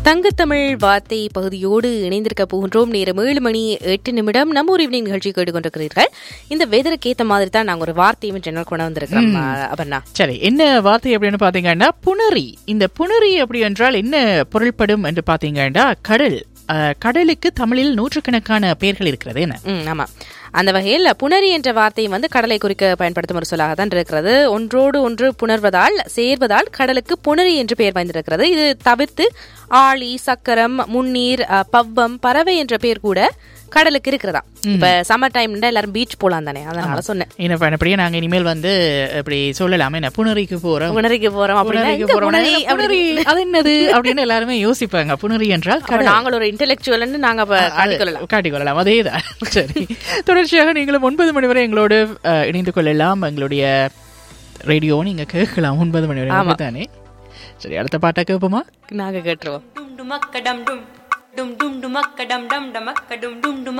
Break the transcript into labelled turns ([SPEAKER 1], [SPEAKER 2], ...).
[SPEAKER 1] தங்கத்தமிழ் வார்த்தை பகுதியோடு இணைந்திருக்க போகின்றோம். நேரம் 7:08. நம்ம ஒரு ஈவினிங் நிகழ்ச்சி கேட்டுக்கொண்டிருக்கிறீர்கள். இந்த வெதருக்கு ஏற்ற மாதிரி தான் நாங்கள் ஒரு வார்த்தையும் ஜெனரல் கொண்டு வந்திருக்கிறோம். அபர்ணா,
[SPEAKER 2] சரி, என்ன வார்த்தை அப்படின்னு பாத்தீங்கன்னா புணரி. இந்த புணரி அப்படி என்றால் என்ன பொருள்படும் என்று பாத்தீங்கன்னா கடல். கடலுக்கு தமிழில் நூற்றுக்கணக்கான பெயர்கள் இருக்கிறது. என்ன?
[SPEAKER 1] ஆமா, அந்த வகையில் புணரி என்ற வார்த்தையை கடலை குறிக்க பயன்படுத்தும் ஒரு சொல்லாக தான் இருக்கிறது. ஒன்றோடு ஒன்று புணர்வதால் சேர்வதால் கடலுக்கு புணரி என்று பெயர் வாய்ந்திருக்கிறது. இது தவிர்த்து ஆழி, சக்கரம், முன்னீர், பவ்வம், பறவை என்ற பெயர் கூட கடலுக்கு இருக்கிறதா. இப்ப சம்மர் டைம்ல எல்லாரும் பீச் போலாம் தானே, அதனால சொன்னேன்.
[SPEAKER 2] அப்படியே நாங்க இனிமேல் இப்படி சொல்லலாமே, புணரிக்கு போறோம் அது என்னது அப்படின்னு எல்லாருமே யோசிப்பாங்க. புணரி என்றால்
[SPEAKER 1] நாங்கள் ஒரு இன்டெலெக்சுவல் நாங்க
[SPEAKER 2] காட்டிக்கொள்ளலாம். அதேதான். சரி, தொடர்ச்சியாக நீங்களும் 9 மணி வரை எங்களோடு இணைந்து கொள்ளலாம். எங்களுடைய ரேடியோ நீங்க கேட்கலாம் 9 மணி வரை தானே. சரி, அடுத்த பாட்டா கேட்போமா?
[SPEAKER 1] நாங்க கேட்டுருவோம்.